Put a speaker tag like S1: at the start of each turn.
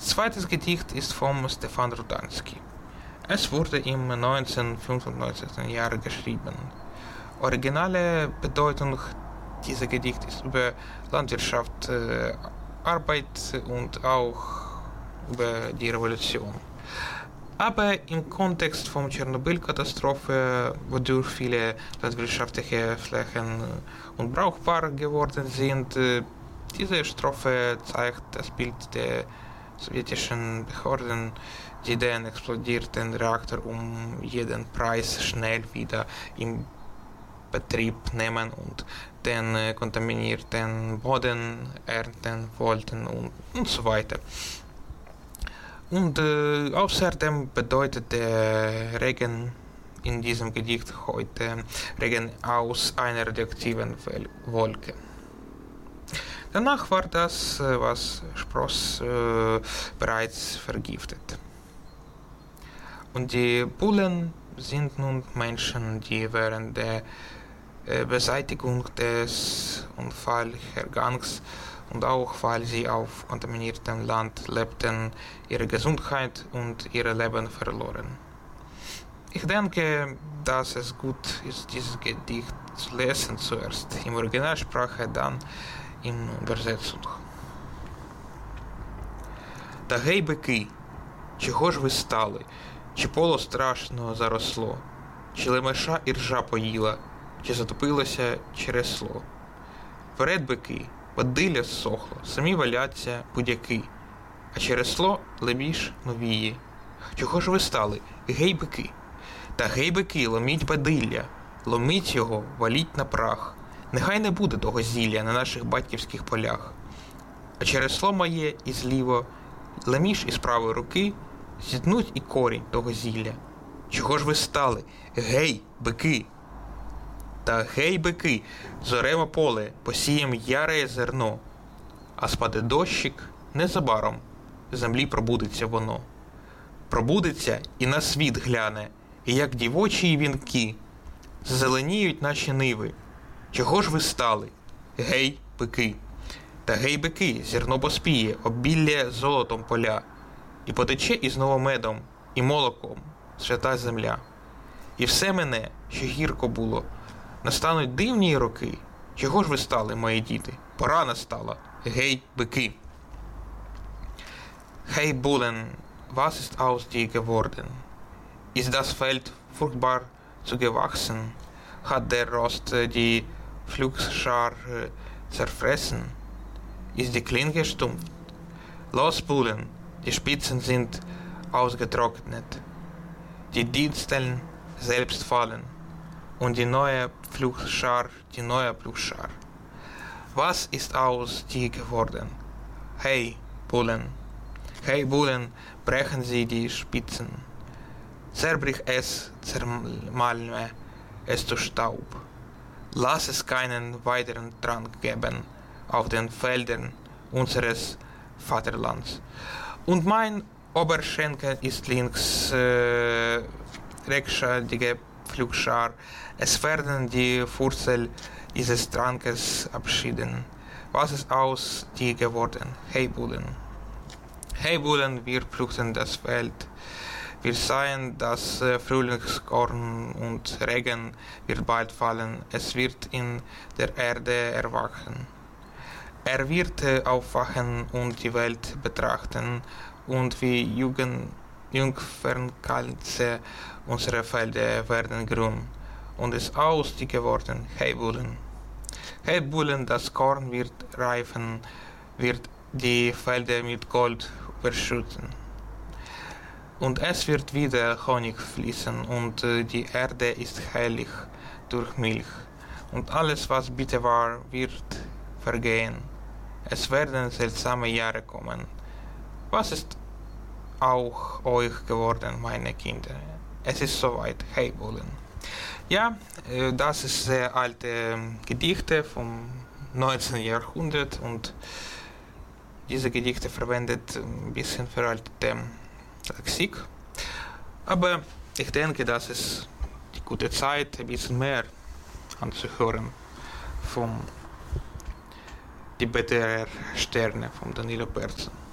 S1: zweites Gedicht ist von Stefan Rudanski. Es wurde im 1995. Jahr geschrieben. Originale Bedeutung dieser Gedicht ist über Landwirtschaft, Arbeit und auch über die Revolution. Aber im Kontext von Tschernobyl-Katastrophe, wodurch viele landwirtschaftliche Flächen unbrauchbar geworden sind, diese Strophe zeigt das Bild der sowjetischen Behörden, die den explodierten Reaktor um jeden Preis schnell wieder in Betrieb nehmen und den kontaminierten Boden ernten wollten und so weiter. Und außerdem bedeutet der Regen in diesem Gedicht heute Regen aus einer radioaktiven Wolke. Danach war das, was spross, bereits vergiftet. Und die Bullen sind nun Menschen, die während der Beseitigung des Unfallhergangs und auch weil sie auf kontaminiertem Land lebten, ihre Gesundheit und ihr Leben verloren. Ich denke, dass es gut ist, dieses Gedicht zu lesen, zuerst in Originalsprache, dann in Übersetzung. Та гей, бики, чого ж ви стали? Чи поло страшно заросло? Чи лемеша іржа поїла? Чи затопилося чересло? Вперед, бики, бадилля зсохло, самі валяться будяки, а чересло леміш новіє. Чого ж ви стали? Гей, бики! Та гей, бики, ломіть бадилля, ломіть його, валіть на прах. Нехай не буде того зілля на наших батьківських полях. А чересло моє і зліво, леміш із правої руки, зітнуть і корінь того зілля. Чого ж ви стали? Гей, бики! Та гей, бики, зоремо поле, посієм яре зерно, а спаде дощик, незабаром з землі пробудеться воно. Пробудеться і на світ гляне, і як дівочі вінки, зеленіють наші ниви. Чого ж ви стали? Гей, бики! Та гей, бики, зерно поспіє, обілля золотом поля, і потече із новомедом, і молоком свята земля. І все мене, що гірко було, настануть дивні роки. Чого ж ви стали, мої діти? Пора настала. Гей, бики! Hey Bullen, was ist aus dir geworden? Ist das Feld fruchtbar zugewachsen? Hat der Rost die Pflugschar zerfressen? Ist die Klinke stumpf? Los, Bullen, die Spitzen sind ausgetrocknet. Die Disteln selbst fallen. Und die neue Pflugschar. Was ist aus dir geworden? Hey, Bullen! Hey, Bullen, brechen Sie die Spitzen. Zerbrich es, zermalme es zu Staub. Lass es keinen weiteren Trank geben auf den Feldern unseres Vaterlands. Und mein Oberschenkel ist links rechts die Pflugschar. Es werden die Wurzel dieses Trankes abschieden. Was ist aus dir geworden? Hey, Bullen! Hey, Bullen, wir pflügten das Feld. Wir sahen das Frühlingskorn und Regen wird bald fallen. Es wird in der Erde erwachen. Er wird aufwachen und die Welt betrachten und wie Jungfernkalze unsere Felder werden grün. Und es aus dir geworden, hey Bullen. Hey Bullen, das Korn wird reifen, wird die Felder mit Gold überschütten. Und es wird wieder Honig fließen und die Erde ist heilig durch Milch. Und alles, was bitter war, wird vergehen. Es werden seltsame Jahre kommen. Was ist auch euch geworden, meine Kinder? Es ist soweit, hey Bullen. Ja, das ist sehr alte Gedichte vom 19. Jahrhundert und diese Gedichte verwendet ein bisschen veraltete Lexik. Aber ich denke, das ist die gute Zeit, ein bisschen mehr anzuhören vom Die BTR Sterne von Danilo Perzen.